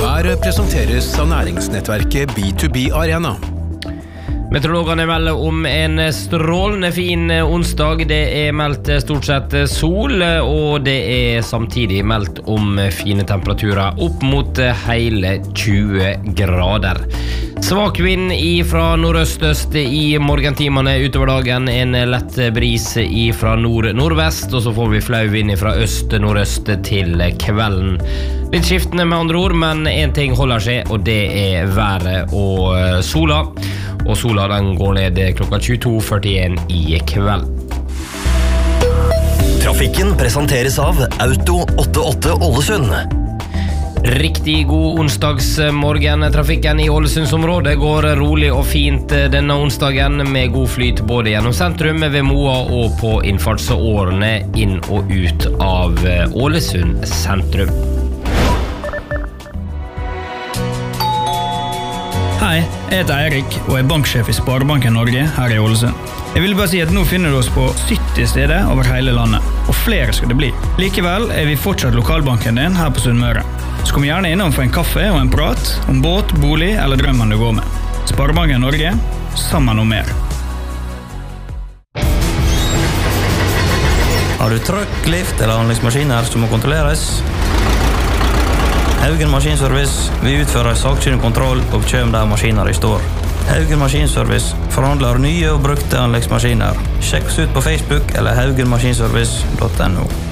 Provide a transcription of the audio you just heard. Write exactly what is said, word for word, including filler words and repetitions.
Været presenteres av næringsnettverket B to B Arena. Meteorologene melder om en strålende fin onsdag. Det er meldt stort sett sol, og det er samtidig meldt om fine temperaturer opp mot hele tjue grader. Svak vind fra nordøst-øst i morgentimene utover dagen, en lett bris fra nord-nordvest, og så får vi flau vind fra øst-nordøst til kvelden. Litt skiftende med andre ord, men en ting holder seg, og det er været og sola. Og sola den går ned klokka tjueto førtien i kveld. Trafikken presenteres av Auto åttiåtte Ålesund. Riktig god onsdagsmorgen. Trafikken i Ålesundsområdet går rolig og fint denne onsdagen med god flyt både gjennom sentrum ved Moa og på innfartsårene inn og ut av Ålesund sentrum. Hei, jeg heter Eirik og er banksjef i Sparebanken Norge her i Ålesund. Jeg vil bare si at nå finner du oss på sytti steder over hele landet, og flere skal det bli. Likevel er vi fortsatt lokalbanken din her på Sunnmøre. Så kom gjerne innom for en kaffe og en prat om båt, bolig eller drømmen du går med. Sparebanken Norge, sammen om mer. Har du trøkk, lift eller anleggsmaskiner som må kontrolleres? Haugen Maskinservice, vi utfører sakkyndig kontroll og kjøm der maskiner i står. Haugen Maskinservice forhandler nye og brukte anleggsmaskiner. Sjekk oss ut på Facebook eller haugen maskinservice punktum no.